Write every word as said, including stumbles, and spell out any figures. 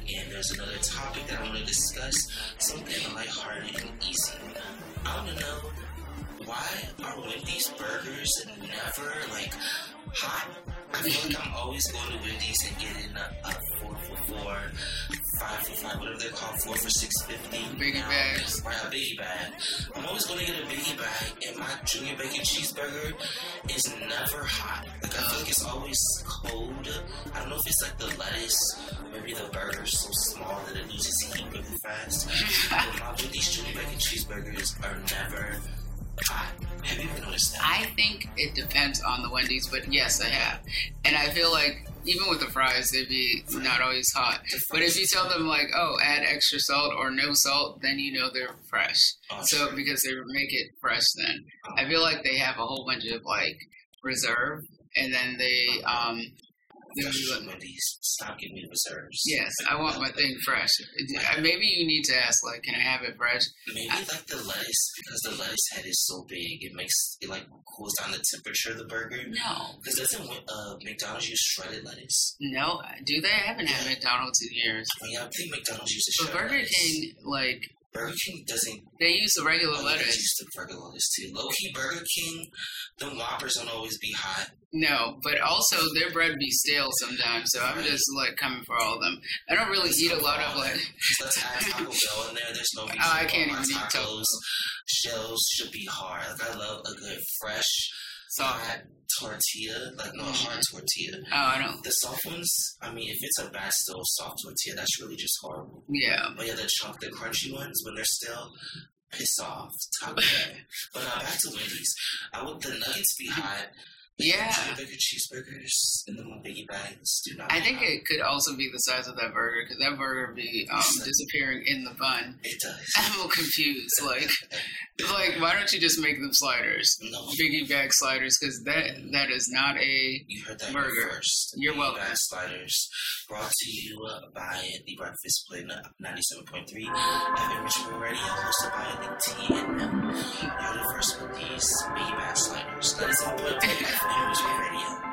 and there's another topic that I want to discuss, something lighthearted and easy. I want to know, why are Wendy's burgers never, like, hot? I feel like I'm always going to Wendy's and getting a, a four for four, five for five, whatever they're called, four for six fifty. Biggie now, bags. Right, a biggie bag. I'm always going to get a biggie bag, and my junior bacon cheeseburger is never hot. Like, I feel like it's always cold. I don't know if it's like the lettuce. Maybe the burger's so small that it loses heat really fast. But my Wendy's junior bacon cheeseburgers are never hot. Have you ever noticed that? I think it depends on the Wendy's, but yes, I have. And I feel like even with the fries, they'd be not always hot. But if you tell them like, oh, add extra salt or no salt, then you know they're fresh. Oh, so true. because they make it fresh then. I feel like they have a whole bunch of like reserve, and then they um Fresh Wendy's. Stop giving me reserves. yes, I want my thing fresh. Maybe you need to ask like, can I have it fresh? Maybe I, like the lettuce, because the lettuce head is so big, it makes it like cools down the temperature of the burger. no. Because doesn't uh, McDonald's use shredded lettuce? No, do they? I haven't had McDonald's in years. I mean, I think McDonald's uses But shredded Burger lettuce. King, like, Burger King doesn't. they use the regular Oh, lettuce. They use the regular lettuce too. Low key, Burger King, the Whoppers don't always be hot. No, but also their bread be stale sometimes, so I'm just like coming for all of them. I don't really eat a lot of like. Let's add Taco Bell in there. There's no reason Oh, I can't why even eat Taco tacos shells should be hard. Like I love a good fresh Soft. hot tortilla, like no Mhm. hard tortilla. Oh, I don't. The soft ones, I mean, if it's a bad still soft tortilla, that's really just horrible. Yeah. But yeah, the chunk, the crunchy ones, when they're still piss off, Taco Bell. But uh, back to Wendy's. I would the nuggets be hot. Yeah. Junior bacon cheeseburgers in the biggie bags do not. I be think hot. it could also be the size of that burger, because that burger be um, disappearing in the bun. It does. I'm a little confused. Like, like, why don't you just make them sliders? No. Biggie bag sliders, because that that is not a. You heard that Burger. here first. You're Biggie welcome. Bag Sliders, brought to you uh, by The Breakfast Plate ninety-seven point three F M Richmond Radio, hosted by Link T and M. You're the first with these Biggie Bag Sliders. ninety-seven point three F M Richmond Radio.